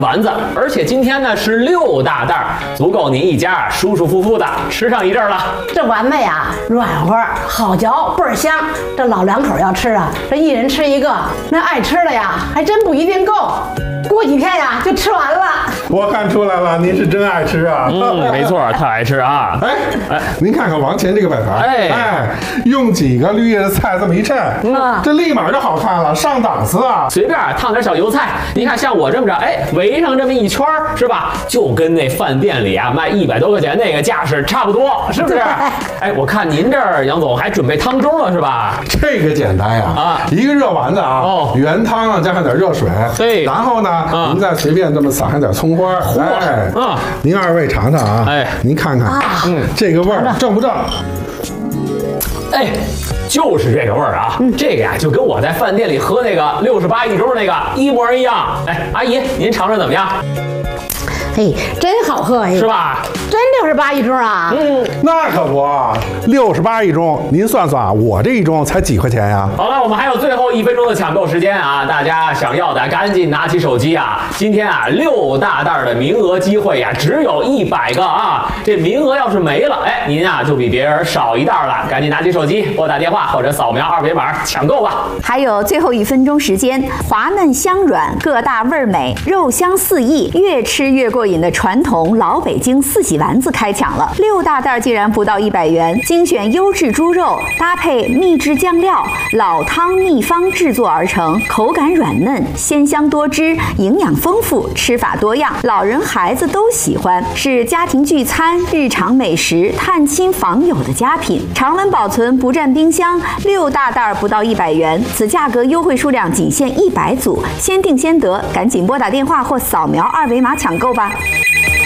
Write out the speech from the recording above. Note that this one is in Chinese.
丸子，而且今天呢是6大袋，足够您一家舒舒服服的吃上一阵了。 这丸子呀，软和好嚼，倍儿香。这老两口要吃啊，这一人吃一个，那爱吃的呀，还真不一定够。过几天呀，就吃完了。 我看出来了，您是真爱吃啊！ 没错，特爱吃啊！ 您看看王乾这个摆盘，用几个绿叶菜这么一衬，这立马就好看了，上档次啊！ 随便烫点小油菜，你看像我这么着，围上这么一圈是吧？就跟那饭店里啊卖100多块钱那个架势差不多，是不是？我看您这儿杨总还准备汤盅了是吧？ 这个简单呀，一个热丸子啊，原汤啊加上点热水， 对， 然后呢，您再随便这么撒上点葱花，您二位尝尝啊，您看看，这个味儿正不正？ 就是这个味儿啊！这个呀，就跟我在饭店里喝那个68一盅那个一模一样。阿姨，您尝尝怎么样？ 真好喝是吧？ 真68一盅啊！ 那可不，68一盅，您算算啊，我这一盅才几块钱呀？ 好了，我们还有最后1分钟的抢购时间啊！大家想要的赶紧拿起手机啊！今天啊，6大袋的名额机会呀，只有100个啊！这名额要是没了，您啊就比别人少一袋了。赶紧拿起手机，拨打电话或者扫描2维码抢购吧！ 还有最后1分钟时间，滑嫩香软，个大味儿美，肉香四溢，越吃越过瘾的传统老北京4喜丸子开抢了，6大袋竟然不到100元，精选优质猪肉，搭配秘制酱料，老汤秘方制作而成，口感软嫩，鲜香多汁，营养丰富，吃法多样，老人孩子都喜欢，是家庭聚餐、日常美食、探亲访友的佳品，常温保存，不占冰箱，6大袋不到100元，此价格优惠数量仅限100组，先定先得，赶紧拨打电话或扫描2维码抢购吧。